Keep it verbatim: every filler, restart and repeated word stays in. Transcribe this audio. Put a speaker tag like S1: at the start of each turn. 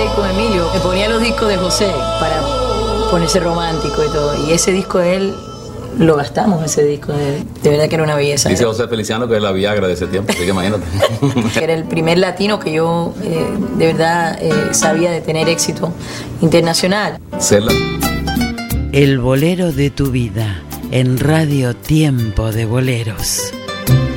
S1: ahí con Emilio, me ponía los discos de José para ponerse romántico y todo. Y ese disco de él, lo gastamos, ese disco de él. De verdad que era una belleza.
S2: Dice José Feliciano que es la Viagra de ese tiempo, así que imagínate.
S1: Era el primer latino que yo eh, de verdad eh, sabía de tener éxito internacional.
S2: Serla.
S3: El bolero de tu vida, en Radio Tiempo de Boleros.